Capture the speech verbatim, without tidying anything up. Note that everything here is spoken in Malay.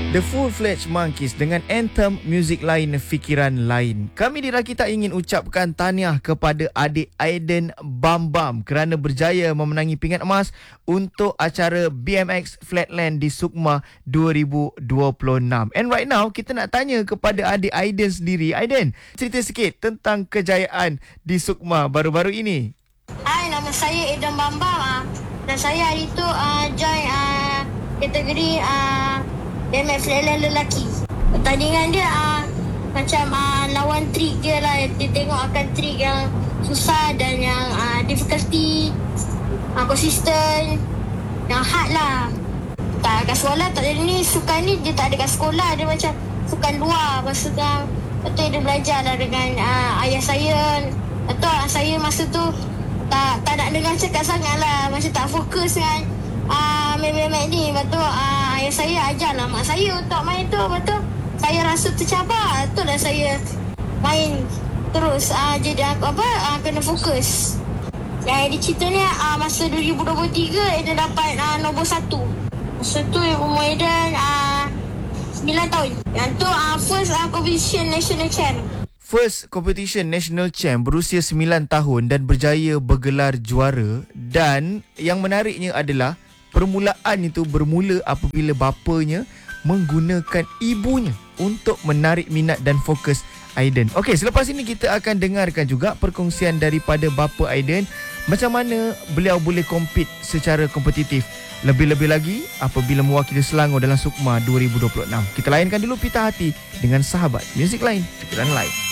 The Full-Fledged Monkeys dengan anthem Muzik Lain Fikiran Lain. Kami di Rakita ingin ucapkan tahniah kepada adik Aiden Bambam kerana berjaya memenangi pingat emas untuk acara B M X Flatland di Sukma dua ribu dua puluh enam. And right now kita nak tanya kepada adik Aiden sendiri. Aiden, cerita sikit tentang kejayaan di Sukma baru-baru ini. Hai, nama saya Aiden Bambam. Dan saya hari tu uh, join uh, kategori uh, B M X Flatland lelaki. Pertandingan dia uh, macam uh, lawan trik dia lah. Dia tengok akan trik yang susah dan yang uh, difficulty, uh, konsisten, yang hard lah. Tak kat sekolah tak ada ni. Sukan ni dia tak ada kat sekolah. Dia macam sukan luar. Maksudnya betul dia belajar lah dengan uh, ayah saya. Atau saya masa tu tak, tak nak dengar cakap sangat lah. Macam tak fokus kan uh, main-main ni. Lepas tu uh, ayah saya ajar lah mak saya untuk main tu. Lepas tu saya rasa tercabar. Betul lah saya main terus uh, jadi apa, uh, kena fokus. Yang cerita ni uh, masa dua ribu dua puluh tiga Eden dapat uh, nombor satu. Masa tu umur Eden uh, sembilan tahun. Yang tu uh, first uh, competition national champ. First Competition National Champ berusia sembilan tahun dan berjaya bergelar juara. Dan yang menariknya adalah permulaan itu bermula apabila bapanya menggunakan ibunya untuk menarik minat dan fokus Aiden. Okey, selepas ini kita akan dengarkan juga perkongsian daripada bapa Aiden macam mana beliau boleh compete secara kompetitif. Lebih-lebih lagi apabila mewakili Selangor dalam Sukma dua ribu dua puluh enam. Kita layankan dulu Pita Hati dengan sahabat Muzik Lain Fikiran Lain.